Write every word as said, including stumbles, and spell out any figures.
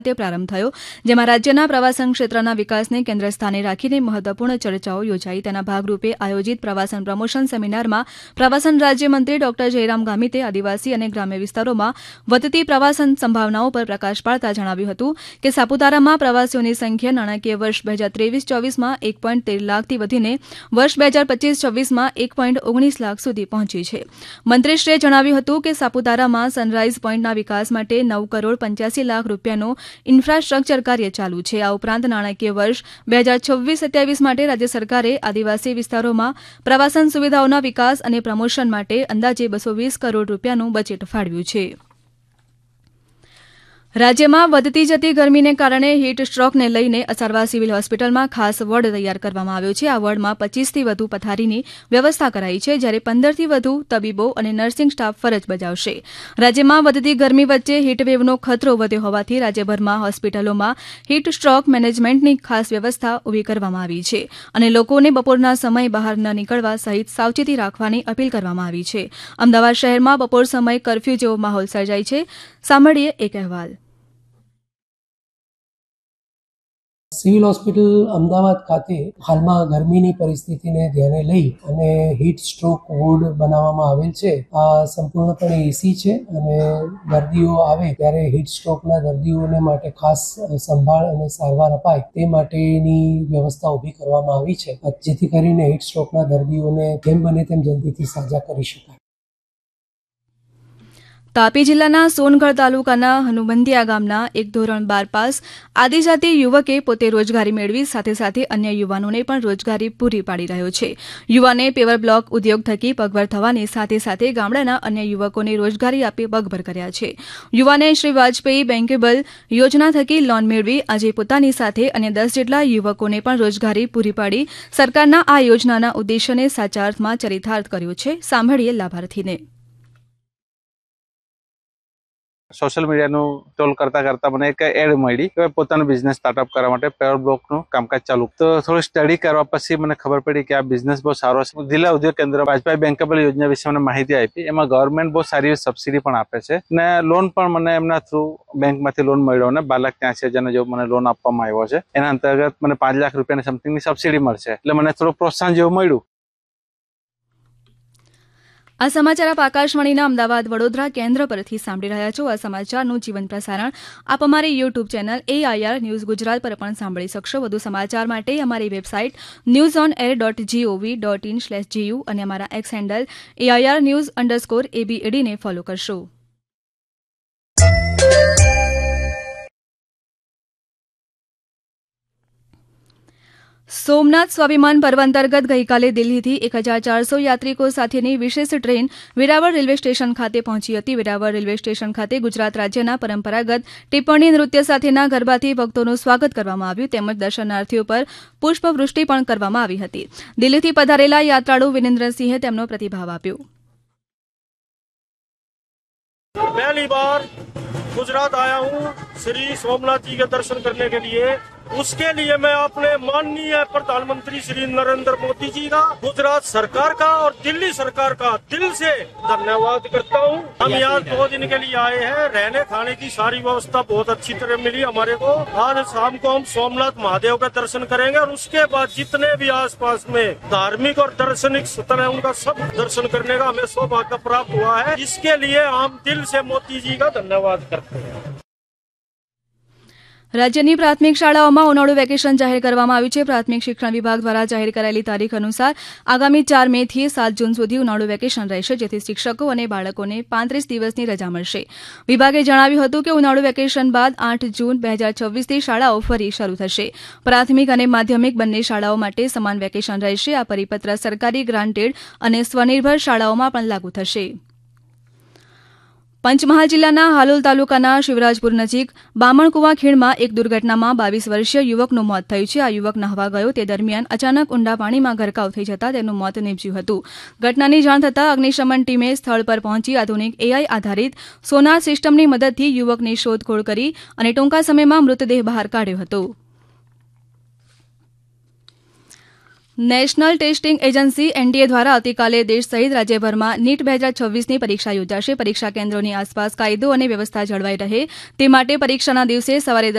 તે પ્રારંભ થયો, જેમાં રાજ્યના પ્રવાસન ક્ષેત્રના વિકાસને કેન્દ્ર સ્થાને રાખીને મહત્વપૂર્ણ ચર્ચાઓ યોજાઈ. તેના ભાગરૂપે આયોજિત પ્રવાસન પ્રમોશન સેમિનારમાં પ્રવાસન રાજ્યમંત્રી ડોક્ટર જયરામ ગામિતે આદિવાસી અને ગ્રામ્ય વિસ્તારોમાં વધતી પ્રવાસન સંભાવનાઓ પર પ્રકાશ પાડતા જણાવ્યું હતું કે સાપુતારામાં પ્રવાસીઓની સંખ્યા નાણાકીય વર્ષ બે હજાર ત્રેવીસ ચોવીસમાં એક પોઈન્ટ તેર લાખથી વધીને વર્ષ બે હજાર પચીસ છવ્વીસમાં એક પોઈન્ટ ઓગણીસ લાખ સુધી પહોંચી છે. મંત્રીશ્રીએ જણાવ્યું હતું કે સાપુતારામાં સનરાઇઝ પોઈન્ટના વિકાસ માટે નવ કરોડ પંચ્યાસી લાખ રૂપિયાનો ઇન્ફ્રાસ્ટ્રક્ચર કાર્ય ચાલુ છે. આ ઉપરાંત નાણાકીય વર્ષ બે હજાર છવ્વીસ સત્યાવીસ માટે રાજ્ય સરકારે આદિવાસી વિસ્તારોમાં પ્રવાસન સુવિધાઓના વિકાસ અને પ્રમોશન માટે અંદાજે બસો વીસ કરોડ રૂપિયાનું બજેટ ફાળવ્યું છે. રાજ્યમાં વધતી જતી ગરમીને કારણે હીટ સ્ટ્રોકને લઈને અસારવા સિવિલ હોસ્પિટલમાં ખાસ વોર્ડ તૈયાર કરવામાં આવ્યો છે. આ વોર્ડમાં પચીસથી વધુ પથારીની વ્યવસ્થા કરાઈ છે, જ્યારે પંદરથી વધુ તબીબો અને નર્સિંગ સ્ટાફ ફરજ બજાવશે. રાજ્યમાં વધતી ગરમી વચ્ચે હીટવેવનો ખતરો વધ્યો હોવાથી રાજ્યભરમાં હોસ્પિટલોમાં હીટ સ્ટ્રોક મેનેજમેન્ટની ખાસ વ્યવસ્થા ઊભી કરવામાં આવી છે અને લોકોને બપોરના સમયે બહાર ન નીકળવા સહિત સાવચેતી રાખવાની અપીલ કરવામાં આવી છે. અમદાવાદ શહેરમાં બપોર સમયે કરફ્યુ જેવો માહોલ સર્જાય છે. સાંભળીએ એક અહેવાલ. સિવિલ હોસ્પિટલ અમદાવાદ ખાતે હાલમાં ગરમીની પરિસ્થિતિને ધ્યાને લઈ અને હીટ સ્ટ્રોક વોર્ડ બનાવવામાં આવેલ છે. આ સંપૂર્ણપણે એસી છે અને દર્દીઓ આવે ત્યારે હીટ સ્ટ્રોકના દર્દીઓને માટે ખાસ સંભાળ અને સારવાર અપાય તે માટેની વ્યવસ્થા ઊભી કરવામાં આવી છે, જેથી કરીને હીટ સ્ટ્રોકના દર્દીઓને જેમ બને તેમ જલ્દીથી સાજા કરી શકાય. તાપી જિલ્લાના સોનગઢ તાલુકાના હનુમંદિયા ગામના એક ધોરણ બાર પાસ આદિજાતિ યુવકે પોતે રોજગારી મેળવી સાથે સાથે અન્ય યુવાનોને પણ રોજગારી પૂરી પાડી રહ્યો છે. યુવાને પેવર બ્લોક ઉદ્યોગ થકી પગભર થવાની સાથે સાથે ગામડાના અન્ય યુવકોને રોજગારી આપી પગભર કર્યા છે. યુવાને શ્રી વાજપેયી બેન્કેબલ યોજના થકી લોન મેળવી આજે પોતાની સાથે અન્ય દસ જેટલા યુવકોને પણ રોજગારી પૂરી પાડી સરકારના આ યોજનાના ઉદ્દેશ્યને સાચા અર્થમાં ચરિતાર્થ કર્યો છે. સાંભળીએ લાભાર્થીને. સોશિયલ મીડિયાનું ટોલ કરતા કરતા મને એક એડ મળી કે પોતાનો બિઝનેસ સ્ટાર્ટઅપ કરવા માટે પેવર બ્લોકનું કામકાજ ચાલુ. તો થોડું સ્ટડી કરવા પછી મને ખબર પડી કે આ બિઝનેસ બહુ સારો છે. જિલ્લા ઉદ્યોગ કેન્દ્ર વાજપેયી બેન્કેબલ યોજના વિશે મને માહિતી આપી. એમાં ગવર્મેન્ટ બહુ સારી સબસિડી પણ આપે છે ને લોન પણ મને એમના થ્રુ બેંકમાંથી લોન મળ્યો અને બાર લાખ ત્યાંસી હજાર જેવો મને લોન આપવામાં આવ્યો છે. એના અંતર્ગત મને પાંચ લાખ રૂપિયાની સમથિંગની સબસિડી મળશે, એટલે મને થોડું પ્રોત્સાહન જેવું મળ્યું. આ સમાચાર આપ આકાશવાણીના અમદાવાદ વડોદરા કેન્દ્ર પરથી સાંભળી રહ્યા છો. આ સમાચારનું જીવન પ્રસારણ આપ અમારી YouTube channel AIR news Gujarat પર પણ સાંભળી શકશો. વધુ સમાચાર માટે અમારી website news on air dot GOV dot in slash GU અને અમારા x handle AIR news underscore એબીએડીને follow કરશો. સોમનાથ સ્વાભિમાન પર્વ અંતર્ગત ગઈકાલે દિલ્હીથી એક હજાર ચારસો યાત્રિકો સાથેની વિશેષ ટ્રેન વેરાવળ રેલવે સ્ટેશન ખાતે પહોંચી હતી. વેરાવળ રેલવે સ્ટેશન ખાતે ગુજરાત રાજ્યના પરંપરાગત ટિપ્પણી નૃત્ય સાથેના ગરબાથી ભક્તોનું સ્વાગત કરવામાં આવ્યું તેમજ દર્શનાર્થીઓ પર પુષ્પવૃષ્ટિ પણ કરવામાં આવી હતી. દિલ્હીથી પધારેલા યાત્રાળુ વિનેન્દ્રસિંહે તેમનો પ્રતિભાવ આપ્યો. पहली बार गुजरात आया हूँ श्री सोमनाथ जी के दर्शन करने के लिए. उसके लिए मैं अपने माननीय प्रधानमंत्री श्री नरेंद्र मोदी जी का, गुजरात सरकार का और दिल्ली सरकार का दिल से धन्यवाद करता हूँ. हम यहाँ दो दिन के लिए आए हैं. रहने खाने की सारी व्यवस्था बहुत अच्छी तरह मिली हमारे को. आज शाम को हम सोमनाथ महादेव का दर्शन करेंगे और उसके बाद जितने भी आसपास में धार्मिक और दर्शनिक स्थल है उनका सब दर्शन करने का हमें सौभाग्य प्राप्त हुआ है. इसके लिए हम दिल से मोदी जी का धन्यवाद करते हैं. રાજ્યની પ્રાથમિક શાળાઓમાં ઉનાળુ વેકેશન જાહેર કરવામાં આવ્યું છે. પ્રાથમિક શિક્ષણ વિભાગ દ્વારા જાહેર કરાયેલી તારીખ અનુસાર આગામી ચાર મે થી સાત જૂન સુધી ઉનાળુ વેકેશન રહેશે, જેથી શિક્ષકો અને બાળકોને પાંત્રીસ દિવસની રજા મળશે. વિભાગે જણાવ્યું હતું કે ઉનાળુ વેકેશન બાદ આઠ જૂન બે હજાર છવ્વીસથી શાળાઓ ફરી શરૂ થશે. પ્રાથમિક અને માધ્યમિક બંને શાળાઓ માટે સમાન વેકેશન રહેશે. આ પરિપત્ર સરકારી ગ્રાન્ટેડ અને સ્વનિર્ભર શાળાઓમાં પણ લાગુ થશે. પંચમહાલ જિલ્લાના હાલોલ તાલુકાના શિવરાજપુર નજીક બામણકુવા ખીણમાં એક દુર્ઘટનામાં બાવીસ વર્ષીય યુવકનું મોત થયું છે. આ યુવક નહાવા ગયો તે દરમિયાન અચાનક ઊંડા પાણીમાં ગરકાવ થઈ જતાં તેનું મોત નીપજ્યું હતું. ઘટનાની જાણ થતાં અગ્નિશમન ટીમે સ્થળ પર પહોંચી આધુનિક એઆઈ આધારિત સોનાર સિસ્ટમની મદદથી યુવકની શોધખોળ કરી અને ટૂંકા સમયમાં મૃતદેહ બહાર કાઢ્યો હતો. નેશનલ ટેસ્ટિંગ એજન્સી એનટીએ દ્વારા આવતીકાલે દેશ સહિત રાજ્યભરમાં નીટ બે હજાર છવ્વીસની પરીક્ષા યોજાશે. પરીક્ષા કેન્દ્રોની આસપાસ કાયદો અને વ્યવસ્થા જળવાઈ રહે તે માટે પરીક્ષાના દિવસે સવારે